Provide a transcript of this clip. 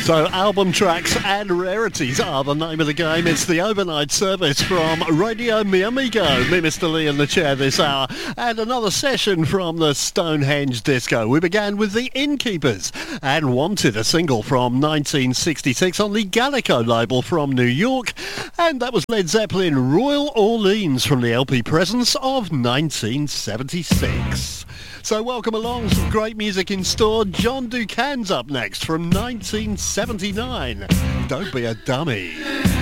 So album tracks and rarities are the name of the game. It's the overnight service from Radio Mi Amigo. Me, Mr. Lee, in the chair this hour. And another session from the Stonehenge Disco. We began with the Innkeepers and Wanted, a single from 1966 on the Gallico label from New York. And that was Led Zeppelin, Royal Orleans, from the LP Presence of 1976. So welcome along, some great music in store. John Ducan's up next from 1979. Don't be a dummy.